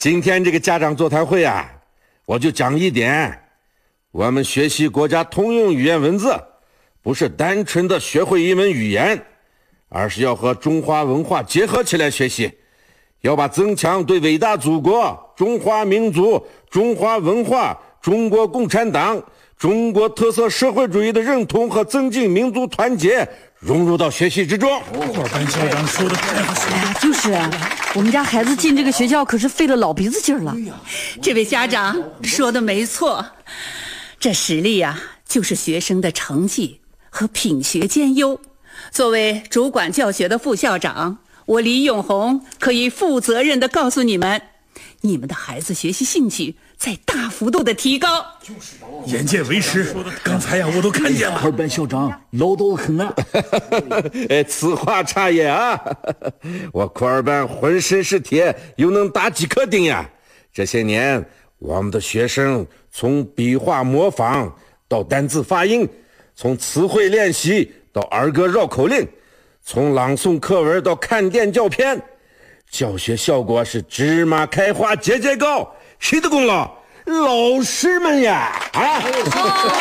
今天这个家长座谈会啊，我就讲一点，我们学习国家通用语言文字，不是单纯的学会一门语言，而是要和中华文化结合起来学习，要把增强对伟大祖国、中华民族、中华文化、中国共产党、中国特色社会主义的认同和增进民族团结融入到学习之中。 班校长说的太好了。 哎呀，就是啊，我们家孩子进这个学校可是费了老鼻子劲儿了。 这位家长说的没错，这实力啊，就是学生的成绩和品学兼优。作为主管教学的副校长，我李永红可以负责任地告诉你们，你们的孩子学习兴趣在大幅度的提高。 眼见为实，刚才呀我都看见了。 二班校长唠叨很啊。 此话差也啊！我库尔班浑身是铁，又能打几颗钉呀？这些年，我们的学生从笔画模仿到单字发音，从词汇练习到儿歌绕口令，从朗诵课文到看电教片，教学效果是芝麻开花节节高。谁的功劳？老师们呀！ 太好了，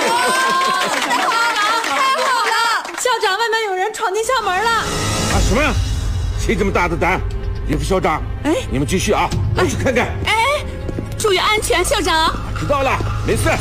校长，外面有人闯进校门了。 啊，什么？谁这么大的胆？李副校长，你们继续啊，我去看看。 注意安全，校长。 知道了，没事。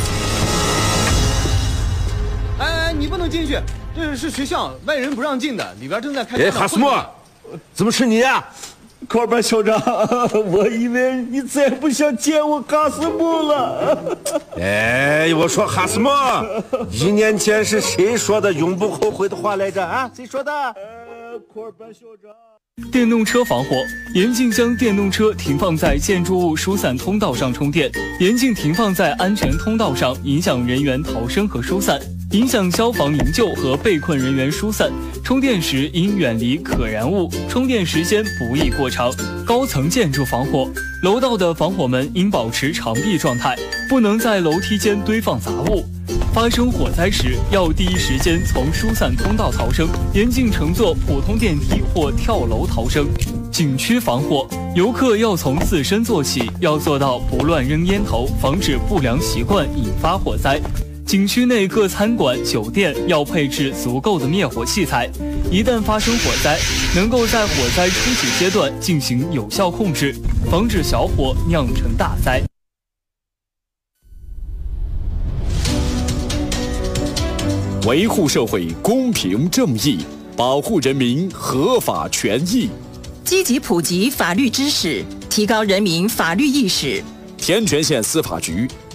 你不能进去，这是学校，外人不让进的，里边正在开。 哈斯莫，怎么是你呀？ 库尔班校长，我以为你再不想见我哈斯莫了。 我说哈斯莫，1年前是谁说的永不后悔的话来着啊？谁说的？ 库尔班校长。 电动车防火，严禁将电动车停放在建筑物疏散通道上充电，严禁停放在安全通道上，影响人员逃生和疏散，影响消防营救和被困人员疏散。充电时应远离可燃物，充电时间不宜过长。高层建筑防火，楼道的防火门应保持长闭状态，不能在楼梯间堆放杂物。发生火灾时，要第一时间从疏散通道逃生，严禁乘坐普通电梯或跳楼逃生。景区防火，游客要从自身做起，要做到不乱扔烟头，防止不良习惯引发火灾。景区内各餐馆、酒店要配置足够的灭火器材，一旦发生火灾，能够在火灾初期阶段进行有效控制，防止小火酿成大灾。 维护社会公平正义，保护人民合法权益， 积极普及法律知识，提高人民法律意识。 天全县司法局